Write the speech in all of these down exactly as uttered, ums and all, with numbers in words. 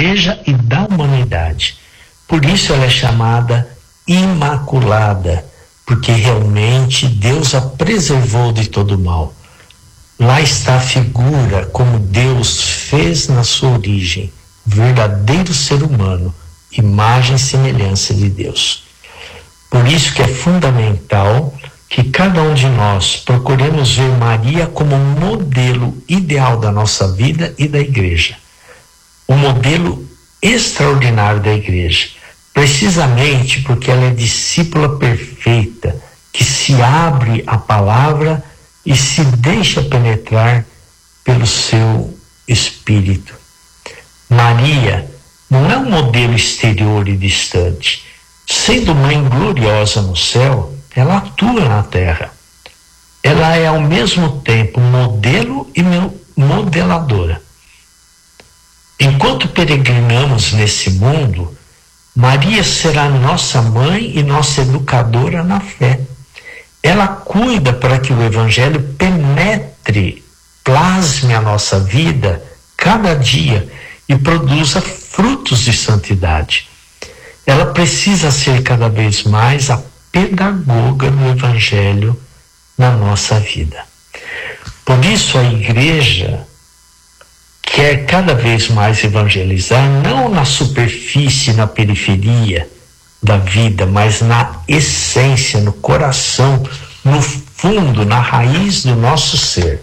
igreja e da humanidade. Por isso ela é chamada imaculada, porque realmente Deus a preservou de todo mal. Lá está a figura como Deus fez na sua origem, verdadeiro ser humano, imagem e semelhança de Deus. Por isso que é fundamental que cada um de nós procuremos ver Maria como um modelo ideal da nossa vida e da igreja. Um modelo extraordinário da igreja, precisamente porque ela é discípula perfeita, que se abre à palavra e se deixa penetrar pelo seu espírito. Maria não é um modelo exterior e distante. Sendo mãe gloriosa no céu, ela atua na terra. Ela é ao mesmo tempo modelo e modeladora. Enquanto peregrinamos nesse mundo, Maria será nossa mãe e nossa educadora na fé. Ela cuida para que o Evangelho penetre, plasme a nossa vida cada dia e produza frutos de santidade. Ela precisa ser cada vez mais a pedagoga do Evangelho na nossa vida. Por isso a igreja quer cada vez mais evangelizar, não na superfície, na periferia da vida, mas na essência, no coração, no fundo, na raiz do nosso ser.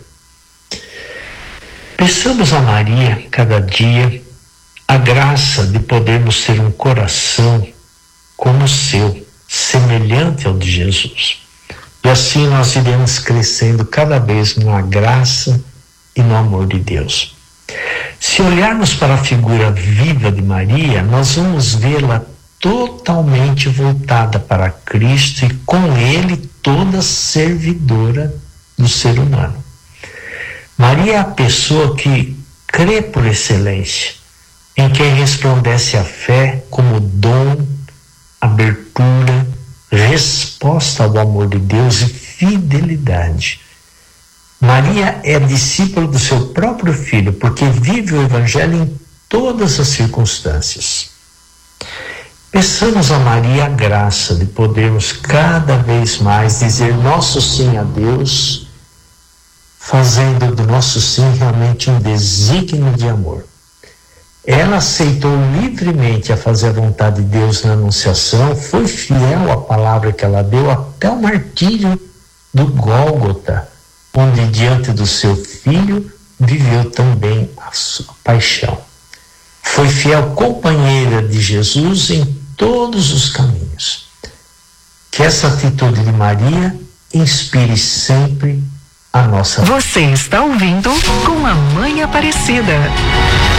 Peçamos a Maria, cada dia, a graça de podermos ter um coração como o seu, semelhante ao de Jesus. E assim nós iremos crescendo cada vez na graça e no amor de Deus. Se olharmos para a figura viva de Maria, nós vamos vê-la totalmente voltada para Cristo e com Ele toda servidora do ser humano. Maria é a pessoa que crê por excelência, em quem resplandece a fé como dom, abertura, resposta ao amor de Deus e fidelidade. Maria é discípula do seu próprio filho, porque vive o Evangelho em todas as circunstâncias. Peçamos a Maria a graça de podermos cada vez mais dizer nosso sim a Deus, fazendo do nosso sim realmente um desígnio de amor. Ela aceitou livremente a fazer a vontade de Deus na Anunciação, foi fiel à palavra que ela deu até o martírio do Gólgota, onde diante do seu filho viveu também a sua paixão. Foi fiel companheira de Jesus em todos os caminhos. Que essa atitude de Maria inspire sempre a nossa vida. Você está ouvindo Com a Mãe Aparecida.